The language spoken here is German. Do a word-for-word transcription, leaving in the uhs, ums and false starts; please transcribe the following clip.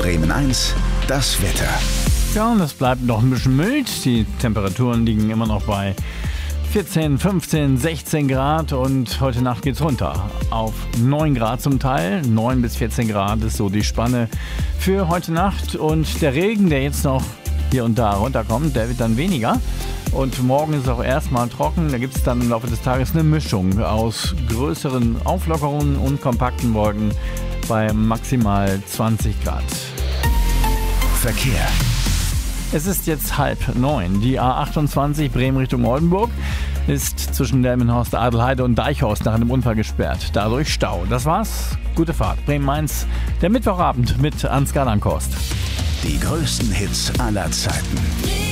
Bremen eins, das Wetter. Ja, und es bleibt noch ein bisschen mild. Die Temperaturen liegen immer noch bei vierzehn, fünfzehn, sechzehn Grad und heute Nacht geht's runter auf neun Grad zum Teil. neun bis vierzehn Grad ist so die Spanne für heute Nacht. Und der Regen, der jetzt noch hier und da runterkommt, der wird dann weniger. Und morgen ist es auch erstmal trocken. Da gibt es dann im Laufe des Tages eine Mischung aus größeren Auflockerungen und kompakten Wolken bei maximal zwanzig Grad. Verkehr. Es ist jetzt halb neun. Die A achtundzwanzig Bremen Richtung Oldenburg ist zwischen Delmenhorst, Adelheide und Deichhorst nach einem Unfall gesperrt. Dadurch Stau. Das war's. Gute Fahrt. Bremen eins, der Mittwochabend mit Ansgar Langhorst. Die größten Hits aller Zeiten.